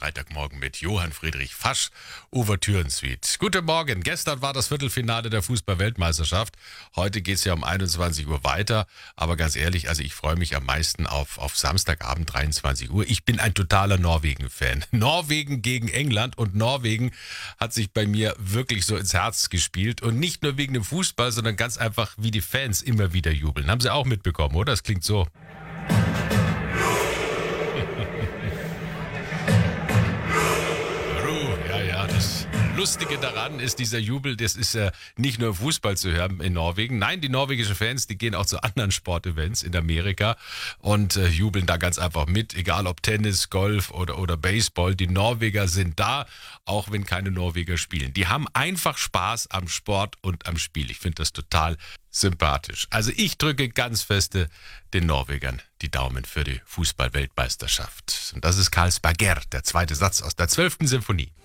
Freitagmorgen mit Johann Friedrich Fasch, Ouvertüren-Suite. Guten Morgen, gestern war das Viertelfinale der Fußball-Weltmeisterschaft. Heute geht es ja um 21 Uhr weiter. Aber ganz ehrlich, also ich freue mich am meisten auf Samstagabend 23 Uhr. Ich bin ein totaler Norwegen-Fan. Norwegen gegen England, und Norwegen hat sich bei mir wirklich so ins Herz gespielt. Und nicht nur wegen dem Fußball, sondern ganz einfach, wie die Fans immer wieder jubeln. Haben Sie auch mitbekommen, oder? Das klingt so. Das Lustige daran ist, dieser Jubel, das ist ja nicht nur Fußball zu hören in Norwegen. Nein, die norwegischen Fans, die gehen auch zu anderen Sportevents in Amerika und jubeln da ganz einfach mit, egal ob Tennis, Golf oder Baseball. Die Norweger sind da, auch wenn keine Norweger spielen. Die haben einfach Spaß am Sport und am Spiel. Ich finde das total sympathisch. Also ich drücke ganz feste den Norwegern die Daumen für die Fußball-Weltmeisterschaft. Und das ist Karlsberger, der zweite Satz aus der 12. Symphonie.